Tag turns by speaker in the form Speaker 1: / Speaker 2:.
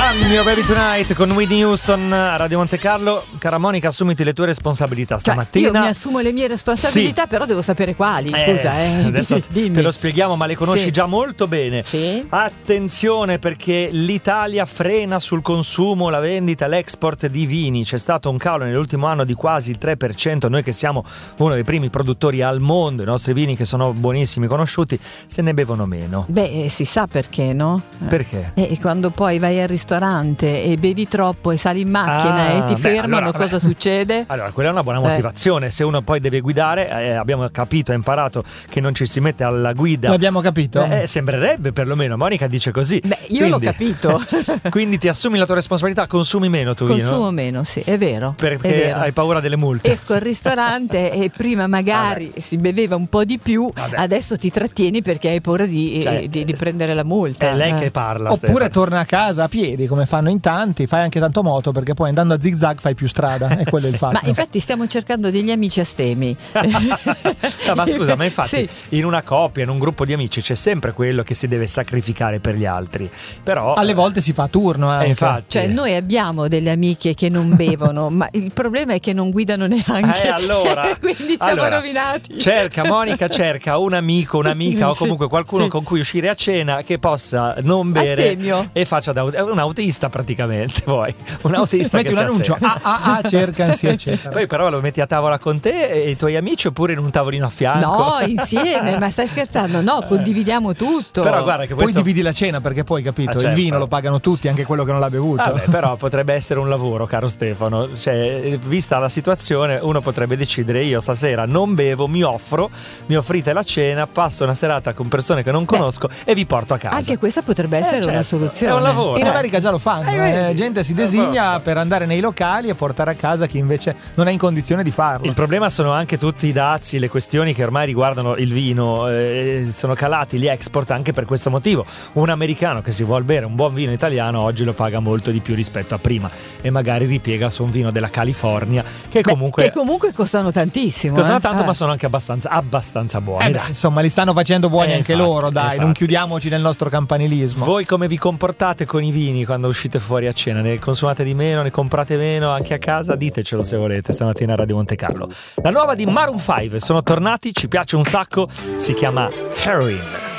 Speaker 1: Run Your Baby Tonight con Whitney Houston a Radio Monte Carlo. Cara Monica, assumiti le tue responsabilità stamattina.
Speaker 2: Io mi assumo le mie responsabilità, sì. Però devo sapere quali. Scusa,
Speaker 1: adesso
Speaker 2: dimmi.
Speaker 1: Te lo spieghiamo, ma le conosci già molto bene.
Speaker 2: Sì.
Speaker 1: Attenzione, perché l'Italia frena sul consumo, la vendita, l'export di vini. C'è stato un calo nell'ultimo anno di quasi il 3%. Noi che siamo uno dei primi produttori al mondo, i nostri vini che sono buonissimi, conosciuti, se ne bevono meno.
Speaker 2: Beh, si sa perché, no?
Speaker 1: Perché?
Speaker 2: Quando poi vai al ristorante e bevi troppo e sali in macchina e ti fermano, cosa succede?
Speaker 1: Allora, quella è una buona motivazione. Se uno poi deve guidare, abbiamo capito e imparato che non ci si mette alla guida.
Speaker 3: L'abbiamo capito?
Speaker 1: Sembrerebbe perlomeno, Monica dice così.
Speaker 2: Beh, io l'ho capito.
Speaker 1: Quindi ti assumi la tua responsabilità, consumi meno tu.
Speaker 2: Consumo meno, sì, è vero.
Speaker 1: Perché
Speaker 2: è vero.
Speaker 1: Hai paura delle multe.
Speaker 2: Esco al ristorante e prima magari si beveva un po' di più, adesso ti trattieni perché hai paura di prendere la multa.
Speaker 1: È lei che parla.
Speaker 3: Oppure
Speaker 1: Stefano.
Speaker 3: torna a casa a piedi, come fanno in tanti, fai anche tanto moto, perché poi andando a zig-zag fai più strada, è quello il fatto.
Speaker 2: Ma infatti stiamo cercando degli amici astemi.
Speaker 1: No, ma scusa, ma infatti in una coppia, in un gruppo di amici c'è sempre quello che si deve sacrificare per gli altri. Però
Speaker 3: alle volte si fa turno anche.
Speaker 1: Infatti.
Speaker 2: Cioè noi abbiamo delle amiche che non bevono, ma il problema è che non guidano neanche.
Speaker 1: Allora,
Speaker 2: quindi siamo rovinati.
Speaker 1: Monica cerca un amico, un'amica o comunque qualcuno con cui uscire a cena che possa non bere e faccia da un autista praticamente. Poi un autista
Speaker 3: metti
Speaker 1: che
Speaker 3: un annuncio cercansi eccetera.
Speaker 1: Poi però lo metti a tavola con te e i tuoi amici oppure in un tavolino a fianco?
Speaker 2: No, insieme, ma stai scherzando? No, condividiamo tutto.
Speaker 1: Però guarda che
Speaker 3: poi dividi la cena, perché poi capito, il vino lo pagano tutti, anche quello che non l'ha bevuto.
Speaker 1: Vabbè, però potrebbe essere un lavoro, caro Stefano. Cioè, vista la situazione, uno potrebbe decidere: io stasera non bevo, mi offrite la cena, passo una serata con persone che non conosco e vi porto a casa.
Speaker 2: Anche questa potrebbe essere una soluzione.
Speaker 1: È un lavoro.
Speaker 3: In America già lo fanno, gente si designa per andare nei locali e portare a casa chi invece non è in condizione di farlo.
Speaker 1: Il problema sono anche tutti i dazi, le questioni che ormai riguardano il vino, sono calati gli export anche per questo motivo. Un americano che si vuol bere un buon vino italiano oggi lo paga molto di più rispetto a prima e magari ripiega su un vino della California che comunque
Speaker 2: costano tantissimo.
Speaker 1: Costano tanto, ma sono anche abbastanza buoni.
Speaker 3: Insomma, li stanno facendo buoni anche loro, dai, non chiudiamoci nel nostro campanilismo.
Speaker 1: Voi come vi comportate con i vini quando uscite fuori a cena? Ne consumate di meno, ne comprate meno anche a casa? Ditecelo se volete stamattina a Radio Monte Carlo. La nuova di Maroon 5, sono tornati, ci piace un sacco, si chiama Heroin.